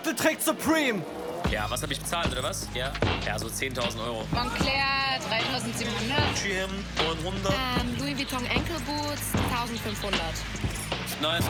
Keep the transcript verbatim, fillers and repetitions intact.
Trottel trägt Supreme. Ja, was habe ich bezahlt, oder was? Ja, ja, so zehntausend Euro. Moncler dreitausendsiebenhundert. G M neunhundert. Ähm, Louis Vuitton Ankle Boots eintausendfünfhundert. Nice,